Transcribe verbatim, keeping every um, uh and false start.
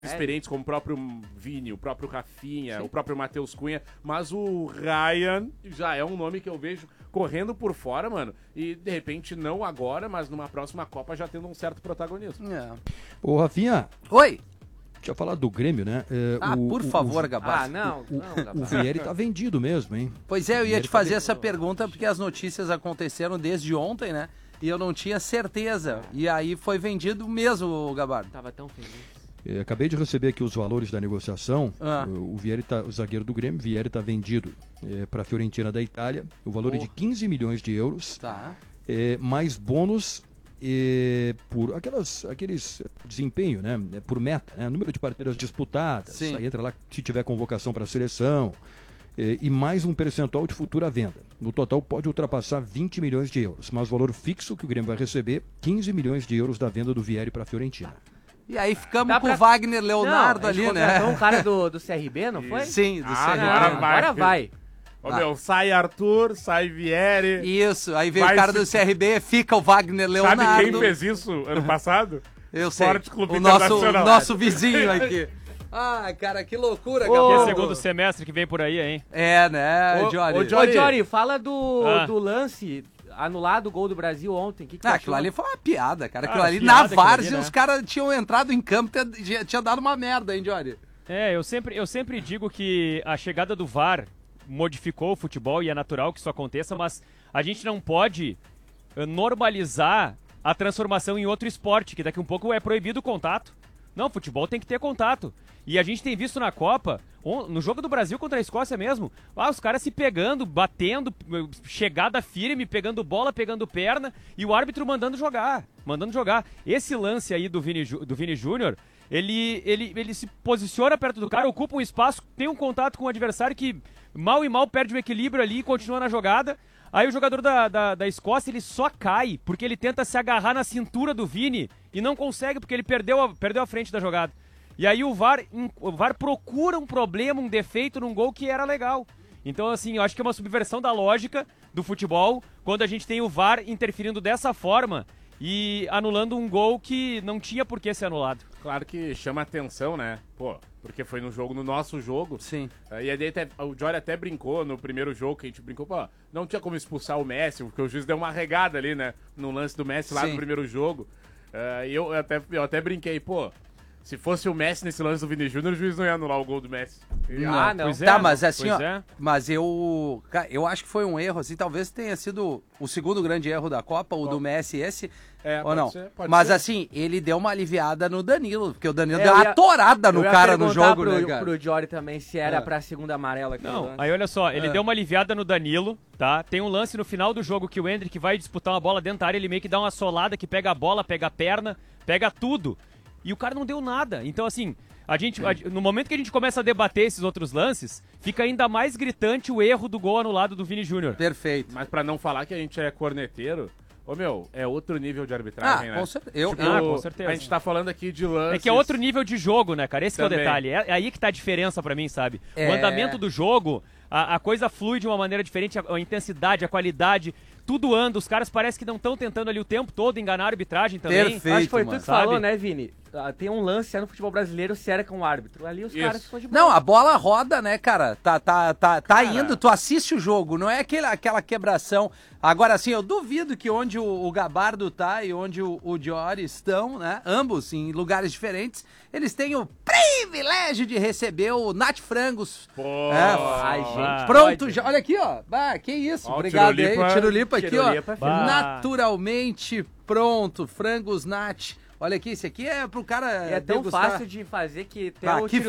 experientes como o próprio Vini, o próprio Rafinha, Sim. o próprio Matheus Cunha, mas o Ryan já é um nome que eu vejo correndo por fora, mano, e de repente não agora, mas numa próxima Copa já tendo um certo protagonismo. É. Ô, Rafinha. Oi. Tinha falado do Grêmio, né? É, ah, o, por o, favor, o, Gabá. Ah, não, o, não, Gabá. O Vieri tá vendido mesmo, hein? Pois é, eu ia te tá fazer essa pergunta porque as notícias aconteceram desde ontem, né? E eu não tinha certeza. E aí foi vendido mesmo, Gabardo. Tava tão feliz. É, acabei de receber aqui os valores da negociação. Ah. O, Vieri tá, o zagueiro do Grêmio, Vieri tá vendido é, para a Fiorentina da Itália. O valor oh. é de quinze milhões de euros. Tá. É, mais bônus é, por aquelas, aqueles desempenho, né? É, por meta, né? Número de partidas disputadas. Sim. Aí entra lá se tiver convocação para a seleção. É, e mais um percentual de futura venda. No total pode ultrapassar vinte milhões de euros. Mas o valor fixo que o Grêmio vai receber, quinze milhões de euros da venda do Vieri para a Fiorentina. E aí ficamos Dá com pra... o Wagner Leonardo não, ali, né? Então o cara do, do C R B, não foi? Sim, do ah, C R B. Agora Não, vai. Agora vai. Ô, vai. Meu, sai Arthur, sai Vieri. Isso, aí veio vai o cara se... do C R B, fica o Wagner Leonardo. Sabe quem fez isso ano passado? Eu Esporte sei, Clube o nosso, Internacional. nosso vizinho aqui. Ah, cara, que loucura, oh, que é Gabriel. segundo semestre que vem por aí, hein? É, né, Jory? Ô, Jory, Jory, fala do, ah. do lance anulado, o gol do Brasil ontem. Que que ah, tá aquilo ali foi uma piada, cara. Aquilo ah, ali piada, na várzea, ali, né? os caras tinham entrado em campo e tinha, tinha dado uma merda, hein, Jory? É, eu sempre, eu sempre digo que a chegada do V A R modificou o futebol e é natural que isso aconteça, mas a gente não pode normalizar a transformação em outro esporte, que daqui a um pouco é proibido o contato. Não, futebol tem que ter contato. E a gente tem visto na Copa, no jogo do Brasil contra a Escócia mesmo, ah, os caras se pegando, batendo, chegada firme, pegando bola, pegando perna, e o árbitro mandando jogar, mandando jogar. Esse lance aí do Vini, do Vini Júnior, ele, ele, ele se posiciona perto do cara, ocupa um espaço, tem um contato com o adversário que mal e mal perde o equilíbrio ali e continua na jogada. Aí o jogador da, da, da Escócia, ele só cai, porque ele tenta se agarrar na cintura do Vini e não consegue, porque ele perdeu a, perdeu a frente da jogada. E aí o V A R, o V A R procura um problema, um defeito num gol que era legal. Então, assim, eu acho que é uma subversão da lógica do futebol, quando a gente tem o V A R interferindo dessa forma e anulando um gol que não tinha por que ser anulado. Claro que chama atenção, né? Pô, porque foi no jogo, no nosso jogo. Sim. Uh, e aí até, o Jory até brincou no primeiro jogo, que a gente brincou, pô, não tinha como expulsar o Messi, porque o juiz deu uma regada ali, né? No lance do Messi lá Sim. no primeiro jogo. Uh, e eu até, eu até brinquei, pô, se fosse o Messi nesse lance do Vini Júnior, o juiz não ia anular o gol do Messi. Não, ah, não. Pois é, tá, mas assim, ó, é. mas eu, eu acho que foi um erro, assim, talvez tenha sido o segundo grande erro da Copa, o Bom. do Messi esse, é, ou não. Ser, mas ser. assim, ele deu uma aliviada no Danilo, porque o Danilo é, deu uma ia, torada no cara no jogo, pro, né, cara? pro Jory também, se era é. pra segunda amarela. Não, lance. aí olha só, ele é. deu uma aliviada no Danilo, tá? Tem um lance no final do jogo que o Endrick vai disputar uma bola dentro da área, ele meio que dá uma solada, que pega a bola, pega a perna, pega tudo. E o cara não deu nada. Então, assim, a gente, a, no momento que a gente começa a debater esses outros lances, fica ainda mais gritante o erro do gol anulado do Vini Júnior. Perfeito. Mas pra não falar que a gente é corneteiro, ô meu, é outro nível de arbitragem, ah, né? Com certeza. Eu, tipo, ah, com certeza. A gente tá falando aqui de lances... É que é outro nível de jogo, né, cara? Esse que é o detalhe. É, é aí que tá a diferença pra mim, sabe? É... O andamento do jogo, a, a coisa flui de uma maneira diferente, a, a intensidade, a qualidade... Tudo anda, os caras parecem que não estão tentando ali o tempo todo enganar a arbitragem também. Perfeito, acho que foi mano. tu que Sabe? falou, né, Vini? Ah, tem um lance no futebol brasileiro, se era com o árbitro. Ali os Isso. caras ficam de boa. Não, a bola roda, né, cara? Tá, tá, tá, tá Cara. indo, tu assiste o jogo, não é aquele, aquela quebração. Agora, assim, eu duvido que onde o, o Gabardo tá e onde o, o Jory estão, né, ambos em lugares diferentes, eles têm o privilégio de receber o Nath Frangos. Pô, É, Ai, gente. pronto, pode. já, olha aqui, ó. Ah, que isso, Ó, o obrigado Tirulipa- aí. Tirulipa aqui, Tirulipa, ó. filho. Naturalmente pronto, Frangos Nath. Olha aqui, esse aqui é pro cara E é tão degustar. fácil de fazer que até Ah, o que Tirulipa